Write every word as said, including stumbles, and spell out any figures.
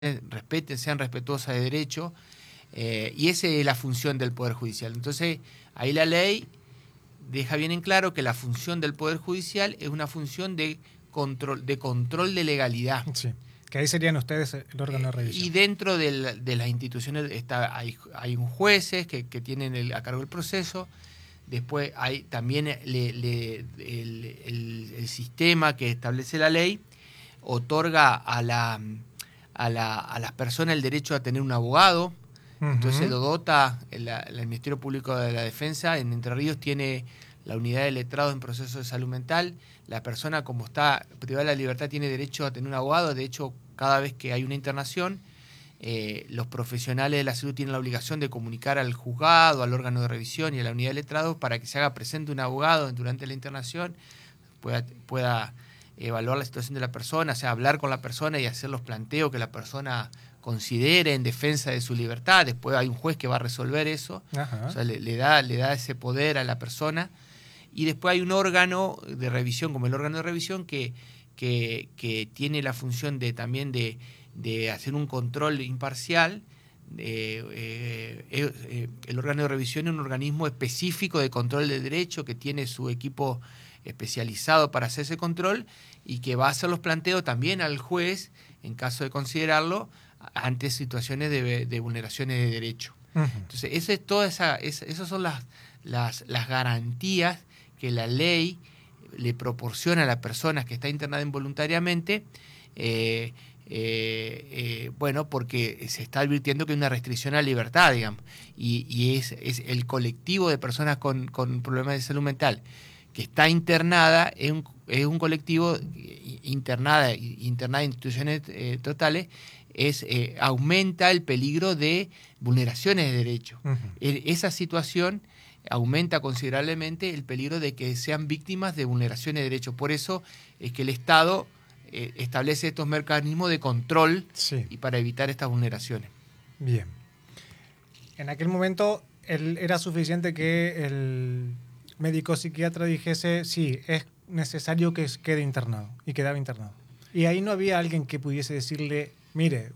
respeten, sean respetuosas de derecho, eh, y esa es la función del Poder Judicial. Entonces, ahí la ley deja bien en claro que la función del Poder Judicial es una función de control de, control de legalidad. Sí, que ahí serían ustedes el órgano de revisión. Y dentro de, la, de las instituciones está, hay, hay un jueces que, que tienen el, a cargo el proceso. Después hay también le, le, el, el, el sistema que establece la ley otorga a, la, a, la, a las personas el derecho a tener un abogado. Uh-huh. Entonces lo dota el, el Ministerio Público de la Defensa. En Entre Ríos tiene la unidad de letrados en proceso de salud mental. La persona, como está privada de la libertad, tiene derecho a tener un abogado. De hecho, cada vez que hay una internación, eh, los profesionales de la salud tienen la obligación de comunicar al juzgado, al órgano de revisión y a la unidad de letrados para que se haga presente un abogado durante la internación, pueda, pueda evaluar la situación de la persona, o sea, hablar con la persona y hacer los planteos que la persona considere en defensa de su libertad. Después hay un juez que va a resolver eso. Ajá. O sea, le, le, da, le da ese poder a la persona. Y después hay un órgano de revisión, como el órgano de revisión, que, que, que tiene la función de también de, de hacer un control imparcial. Eh, eh, eh, el órgano de revisión es un organismo específico de control de derecho que tiene su equipo especializado para hacer ese control y que va a hacer los planteos también al juez, en caso de considerarlo, ante situaciones de, de vulneraciones de derecho. Uh-huh. Entonces, esa es toda esa, esa, esas son las, las, las garantías que la ley le proporciona a las personas que está internada involuntariamente, eh, eh, eh, bueno, porque se está advirtiendo que hay una restricción a la libertad, digamos, y, y es, es el colectivo de personas con, con problemas de salud mental que está internada, es un, es un colectivo internada, internada en instituciones eh, totales, es, eh, aumenta el peligro de vulneraciones de derechos. Uh-huh. Esa situación aumenta considerablemente el peligro de que sean víctimas de vulneraciones de derechos. Por eso es que el Estado eh, establece estos mecanismos de control, sí, y para evitar estas vulneraciones. Bien. En aquel momento el, era suficiente que el médico psiquiatra dijese, sí, es necesario que quede internado, y quedaba internado. Y ahí no había alguien que pudiese decirle, mire,